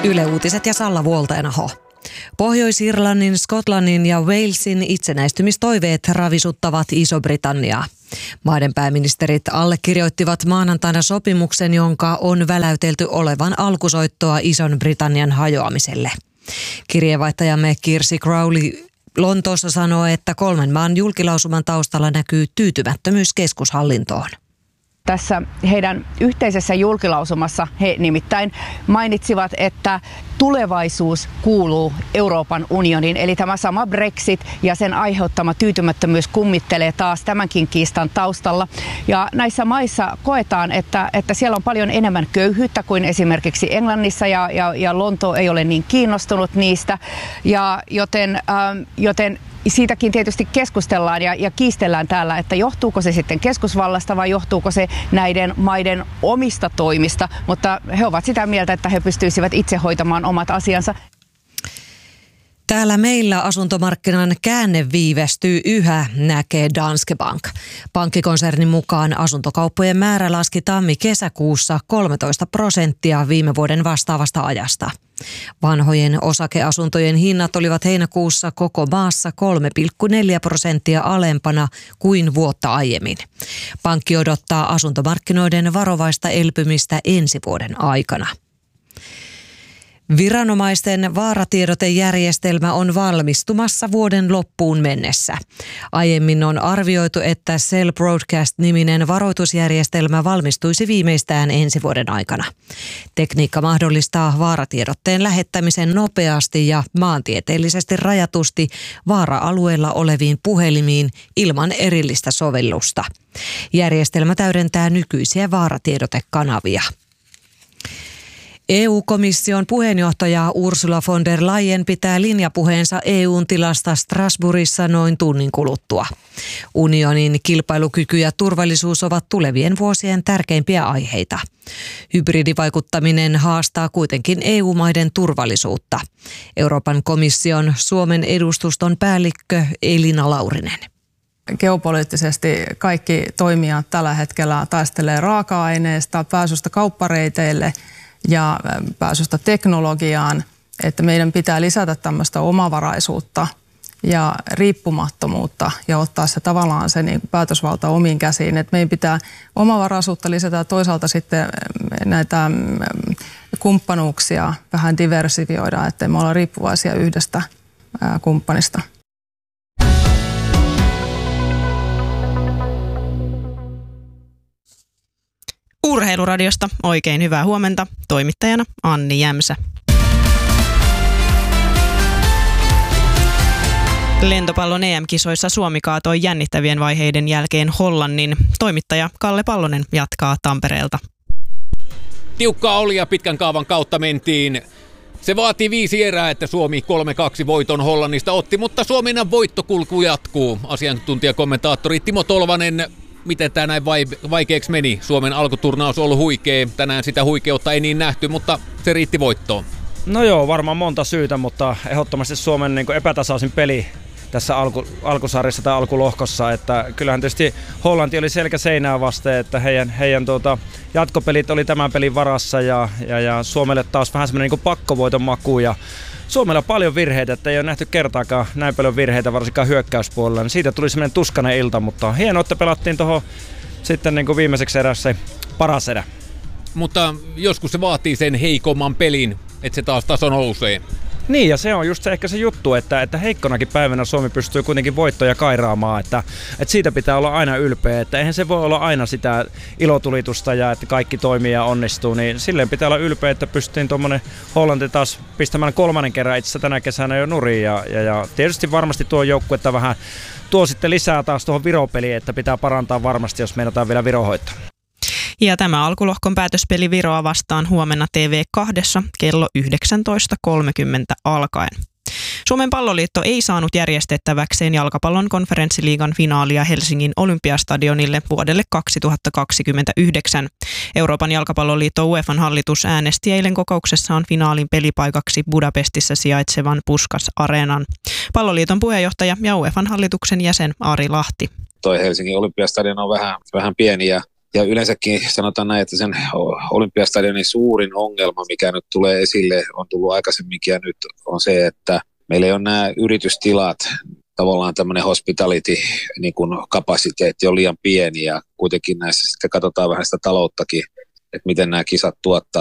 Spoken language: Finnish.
Yle Uutiset ja Salla Vuoltenaho. Pohjois-Irlannin, Skotlannin ja Walesin itsenäistymistoiveet ravisuttavat Iso-Britanniaa. Maiden pääministerit allekirjoittivat maanantaina sopimuksen, jonka on väläytelty olevan alkusoittoa Ison-Britannian hajoamiselle. Kirjeenvaihtajamme Kirsi Crowley Lontoossa sanoo, että 3 maan julkilausuman taustalla näkyy tyytymättömyys keskushallintoon. Tässä heidän yhteisessä julkilausumassa he nimittäin mainitsivat, että tulevaisuus kuuluu Euroopan unioniin. Eli tämä sama Brexit ja sen aiheuttama tyytymättömyys kummittelee taas tämänkin kiistan taustalla. Ja näissä maissa koetaan, että siellä on paljon enemmän köyhyyttä kuin esimerkiksi Englannissa ja Lontoo ei ole niin kiinnostunut niistä. Joten siitäkin tietysti keskustellaan ja kiistellään täällä, että johtuuko se sitten keskusvallasta vai johtuuko se näiden maiden omista toimista, mutta he ovat sitä mieltä, että he pystyisivät itse hoitamaan omat asiansa. Täällä meillä asuntomarkkinan käänne viivästyy yhä, näkee Danske Bank. Pankkikonsernin mukaan asuntokauppojen määrä laski tammi-kesäkuussa 13% viime vuoden vastaavasta ajasta. Vanhojen osakeasuntojen hinnat olivat heinäkuussa koko maassa 3,4% alempana kuin vuotta aiemmin. Pankki odottaa asuntomarkkinoiden varovaista elpymistä ensi vuoden aikana. Viranomaisten vaaratiedotejärjestelmä on valmistumassa vuoden loppuun mennessä. Aiemmin on arvioitu, että Cell Broadcast-niminen varoitusjärjestelmä valmistuisi viimeistään ensi vuoden aikana. Tekniikka mahdollistaa vaaratiedotteen lähettämisen nopeasti ja maantieteellisesti rajatusti vaara-alueella oleviin puhelimiin ilman erillistä sovellusta. Järjestelmä täydentää nykyisiä vaaratiedotekanavia. EU-komission puheenjohtaja Ursula von der Leyen pitää linjapuheensa EU:n tilasta Strasbourgissa noin tunnin kuluttua. Unionin kilpailukyky ja turvallisuus ovat tulevien vuosien tärkeimpiä aiheita. Hybridivaikuttaminen haastaa kuitenkin EU-maiden turvallisuutta. Euroopan komission Suomen edustuston päällikkö Elina Laurinen. Geopoliittisesti kaikki toimijat tällä hetkellä taistelee raaka-aineesta, pääsystä kauppareiteille ja pääsystä teknologiaan, että meidän pitää lisätä tämmöistä omavaraisuutta ja riippumattomuutta ja ottaa se tavallaan se niin päätösvalta omiin käsiin. Että meidän pitää omavaraisuutta lisätä ja toisaalta sitten näitä kumppanuuksia vähän diversifioida, ettei me olla riippuvaisia yhdestä kumppanista. Urheiluradiosta oikein hyvää huomenta. Toimittajana Anni Jämsä. Lentopallon EM-kisoissa Suomi kaatoi jännittävien vaiheiden jälkeen Hollannin. Toimittaja Kalle Pallonen jatkaa Tampereelta. Tiukkaa oli ja pitkän kaavan kautta mentiin. Se vaatii 5 erää, että Suomi 3-2 voiton Hollannista otti, mutta Suomen voittokulku jatkuu. Asiantuntijakommentaattori Timo Tolvanen, miten tämä näin vaikeaksi meni? Suomen alkuturnaus on ollut huikea. Tänään sitä huikeutta ei niin nähty, mutta se riitti voittoon. No joo, varmaan monta syytä, mutta ehdottomasti Suomen epätasaisin peli tässä alkusarjassa tai alkulohkossa. Että kyllähän tietysti Hollanti oli selkä seinää vasten, että heidän jatkopelit oli tämän pelin varassa ja Suomelle taas vähän semmoinen pakkovoiton maku. Ja Suomella paljon virheitä, että ei ole nähty kertaakaan näin paljon virheitä, varsinkaan hyökkäyspuolella. Niin siitä tuli semmoinen tuskainen ilta, mutta hienoa, että pelattiin tuohon sitten viimeiseksi erässä paras erä. Mutta joskus se vaatii sen heikomman pelin, että se taas taso nousee. Niin, ja se on just ehkä se juttu, että heikkonakin päivänä Suomi pystyy kuitenkin voittoja kairaamaan, että siitä pitää olla aina ylpeä, että eihän se voi olla aina sitä ilotulitusta ja että kaikki toimii ja onnistuu, niin silleen pitää olla ylpeä, että pystyttiin tuommoinen Hollanti taas pistämään 3. kerran itse tänä kesänä jo nurin ja tietysti varmasti tuo joukkuetta vähän tuo sitten lisää taas tuohon Viro-peliin, että pitää parantaa varmasti, jos meinataan vielä Viro hoitaa. Ja tämä alkulohkon päätöspeli Viroa vastaan huomenna TV2 kello 19.30 alkaen. Suomen palloliitto ei saanut järjestettäväkseen jalkapallon konferenssiliigan finaalia Helsingin Olympiastadionille vuodelle 2029. Euroopan jalkapalloliitto UEFAn hallitus äänesti eilen kokouksessaan finaalin pelipaikaksi Budapestissa sijaitsevan Puskás-areenan. Palloliiton puheenjohtaja ja UEFAn hallituksen jäsen Ari Lahti. Toi Helsingin Olympiastadion on vähän pieni ja Ja yleensäkin sanotaan näin, että sen Olympiastadionin suurin ongelma, mikä nyt tulee esille, on tullut aikaisemminkin ja nyt on se, että meillä ei ole nämä yritystilat, tavallaan tämmöinen hospitality niin kuin kapasiteetti on liian pieni ja kuitenkin näissä sitten katsotaan vähän sitä talouttakin, että miten nämä kisat tuottaa